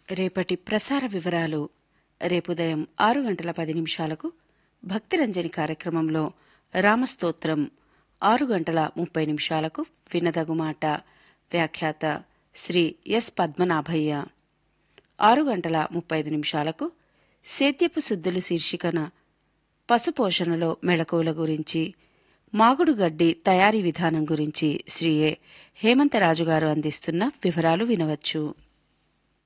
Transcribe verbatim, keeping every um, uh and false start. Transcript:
రేపటి ప్రసార వివరాలు. రేపుదయం ఆరు గంటల పది నిమిషాలకు భక్తిరంజని కార్యక్రమంలో రామస్తోత్రం, ఆరు గంటల ముప్పై నిమిషాలకు వినదగుమాట, వ్యాఖ్యాత శ్రీ ఎస్ పద్మనాభయ్య. ఆరు గంటల ముప్పై ఐదు నిమిషాలకు సేద్యపు శుద్ధులు శీర్షికన పశుపోషణలో మెళకువల గురించి, మాగుడు గడ్డి తయారీ విధానం గురించి శ్రీ ఏ హేమంతరాజు గారు అందిస్తున్న వివరాలు వినవచ్చు.